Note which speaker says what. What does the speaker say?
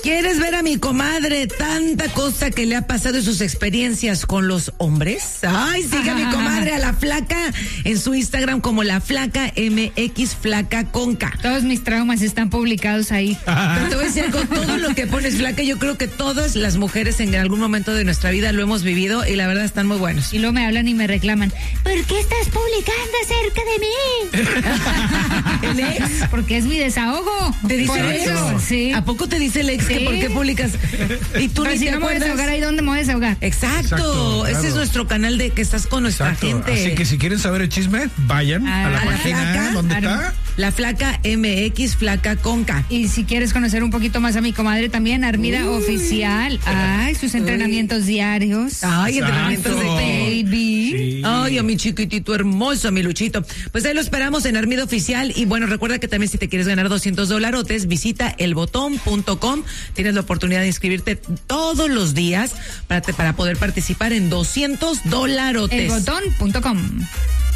Speaker 1: ¿Quieres ver a mi comadre? Tanta cosa que le ha pasado en sus experiencias con los hombres. Ay, sigue a mi comadre, a la flaca, en su Instagram como la flaca MX, flaca con K.
Speaker 2: Todos mis traumas están publicados ahí.
Speaker 1: Pero te voy a decir, con todo lo que pones flaca, yo creo que todas las mujeres en algún momento de nuestra vida lo hemos vivido y la verdad están muy buenos.
Speaker 2: Y luego me hablan y me reclaman, ¿por qué estás publicando acerca de mí?
Speaker 1: ¿El ex?
Speaker 2: Porque es mi desahogo.
Speaker 1: ¿Te dice
Speaker 2: Por
Speaker 1: eso?
Speaker 2: Sí.
Speaker 1: ¿A poco te dice el ex que
Speaker 2: Sí.
Speaker 1: por qué publicas? Y tú
Speaker 2: Pero
Speaker 1: ni
Speaker 2: si
Speaker 1: te
Speaker 2: no me voy a
Speaker 1: acuerdas.
Speaker 2: desahogar, ¿ahí dónde me voy a desahogar?
Speaker 1: Exacto.
Speaker 3: Claro.
Speaker 1: Ese es nuestro canal de que estás con nuestra gente.
Speaker 3: Así que si quieren saber el chisme, vayan a la
Speaker 1: a la
Speaker 3: página
Speaker 1: flaca,
Speaker 3: donde está.
Speaker 1: La flaca MX, flaca con K.
Speaker 2: Y si quieres conocer un poquito más a mi comadre también, Armida Oficial. Ay, sus entrenamientos diarios.
Speaker 1: Ay,
Speaker 3: Exacto.
Speaker 1: entrenamientos de
Speaker 2: Baby.
Speaker 3: Sí.
Speaker 1: Ay, a mi chiquitito hermoso, a mi Luchito. Pues ahí lo esperamos en Armida Oficial. Y bueno, recuerda que también si te quieres ganar $200, visita elbotón.com. Tienes la oportunidad de inscribirte todos los días para poder participar en $200.
Speaker 2: Elbotón.com.